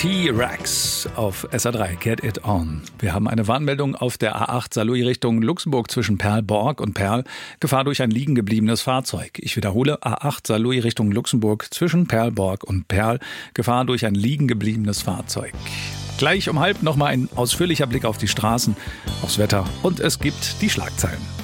T-Rex auf SA3, Get It On. Wir haben eine Warnmeldung auf der A8 Saarlouis Richtung Luxemburg zwischen Perl-Borg und Perl. Gefahr durch ein liegen gebliebenes Fahrzeug. Ich wiederhole, A8 Saarlouis Richtung Luxemburg zwischen Perl-Borg und Perl. Gefahr durch ein liegen gebliebenes Fahrzeug. Gleich um halb nochmal ein ausführlicher Blick auf die Straßen, aufs Wetter und es gibt die Schlagzeilen.